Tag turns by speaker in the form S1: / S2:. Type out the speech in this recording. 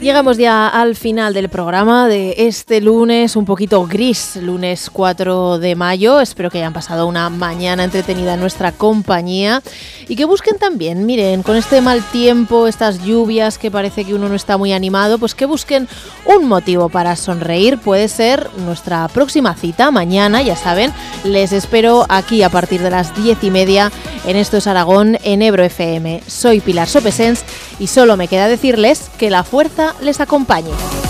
S1: Llegamos ya al final del programa de este lunes, un poquito gris, lunes 4 de mayo. Espero que hayan pasado una mañana entretenida en nuestra compañía y que busquen también, miren, con este mal tiempo, estas lluvias que parece que uno no está muy animado, pues que busquen un motivo para sonreír. Puede ser nuestra próxima cita mañana, ya saben, les espero aquí a partir de las 10:30 en Esto es Aragón, en Ebro FM. Soy Pilar Sopesens y solo me queda decirles que la fuerza les acompañe.